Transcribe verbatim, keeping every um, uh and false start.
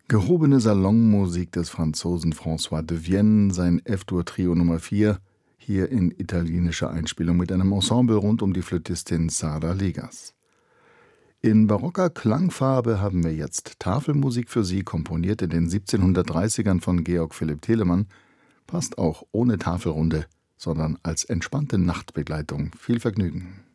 Gehobene Salonmusik des Franzosen François de Vienne, sein F-Dur-Trio Nummer vier, hier in italienischer Einspielung mit einem Ensemble rund um die Flötistin Sara Legas. In barocker Klangfarbe haben wir jetzt Tafelmusik für Sie, komponiert in den siebzehnhundertdreißigern von Georg Philipp Telemann, passt auch ohne Tafelrunde, sondern als entspannte Nachtbegleitung. Viel Vergnügen.